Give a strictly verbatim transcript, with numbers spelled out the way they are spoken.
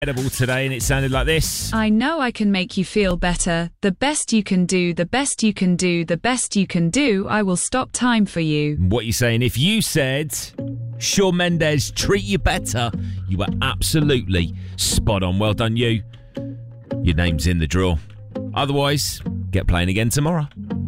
Edible today, and it sounded like this. I know I can make you feel better. The best you can do, the best you can do, the best you can do. I will stop time for you. What are you saying? If you said Shawn Mendes treat you better, you were absolutely spot on. Well done, you. Your name's in the draw. Otherwise, get playing again tomorrow.